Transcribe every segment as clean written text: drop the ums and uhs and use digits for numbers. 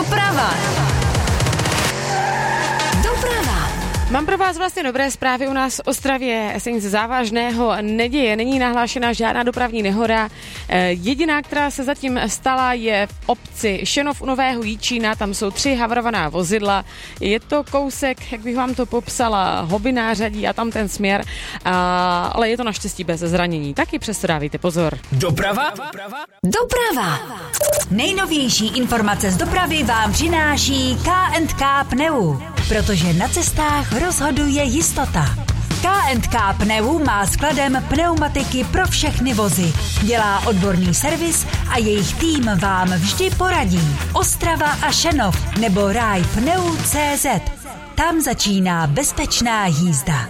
Doprava. Mám pro vás vlastně dobré zprávy. U nás v Ostravě se nic závažného neděje. Není nahlášena žádná dopravní nehoda. Jediná, která se zatím stala, je v obci Šenov u Nového Jičína. Tam jsou 3 havarovaná vozidla. Je to kousek, jak bych vám to popsala, Hobby-nářadí a tam ten směr. Ale je to naštěstí bez zranění. Taky přesto dávejte pozor. Doprava. Nejnovější informace z dopravy vám přináší K&K Pneu. Protože na cestách rozhoduje jistota. K&K Pneu má skladem pneumatiky pro všechny vozy. Dělá odborný servis a jejich tým vám vždy poradí. Ostrava a Šenov nebo rajpneu.cz. Tam začíná bezpečná jízda.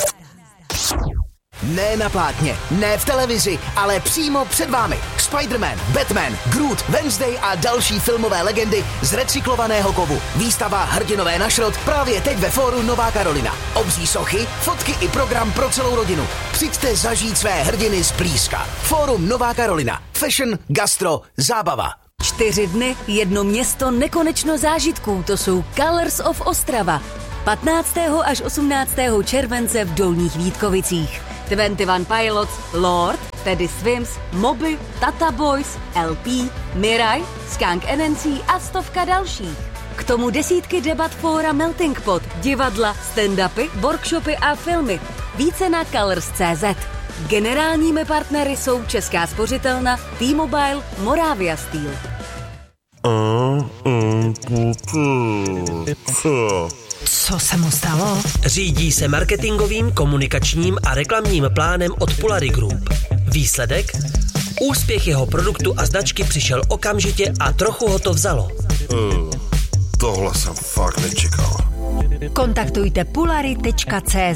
Ne na plátně, ne v televizi, ale přímo před vámi. Spider-Man, Batman, Groot, Wednesday a další filmové legendy z recyklovaného kovu. Výstava Hrdinové na šrot právě teď ve fóru Nová Karolina. Obří sochy, fotky i program pro celou rodinu. Přijďte zažít své hrdiny zblízka. Fórum Nová Karolina. Fashion, gastro, zábava. 4 dny, 1 město, nekonečno zážitků. To jsou Colors of Ostrava. 15. až 18. července v Dolních Vítkovicích. 21 Pilots, Lord, Teddy Swims, Moby, Tata Boys, LP, Mirai, Skunk NNC a 100 dalších. K tomu desítky debat fóra Melting Pot, divadla, stand-upy, workshopy a filmy. Více na Colors.cz. Generálními partnery jsou Česká spořitelna, T-Mobile, Moravia Steel. Co se mu stalo? Řídí se marketingovým, komunikačním a reklamním plánem od Polary Group. Výsledek? Úspěch jeho produktu a značky přišel okamžitě a trochu ho to vzalo. Tohle jsem fakt nečekal. Kontaktujte polary.cz.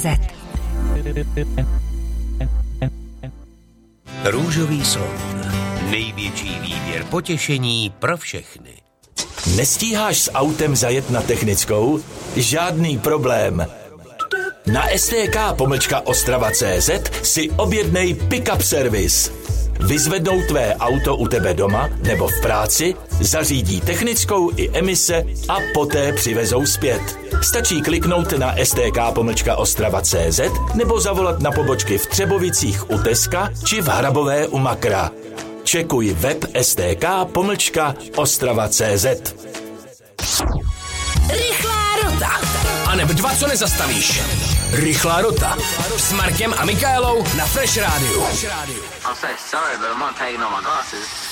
Růžový slon. Největší výběr potěšení pro všechny. Nestíháš s autem zajet na technickou? Žádný problém. Na stk.ostrava.cz si objednej pick-up servis. Vyzvednou tvé auto u tebe doma nebo v práci, zařídí technickou i emise a poté přivezou zpět. Stačí kliknout na stk.ostrava.cz nebo zavolat na pobočky v Třebovicích u Teska či v Hrabové u Makra. Čekuj web stk.ostrava.cz. Rychlá rota. A neb 2, co nezastavíš. Rychlá rota. S Markem a Michaelou na Fresh Radio. I'll say sorry, but I'm not taking on my glasses.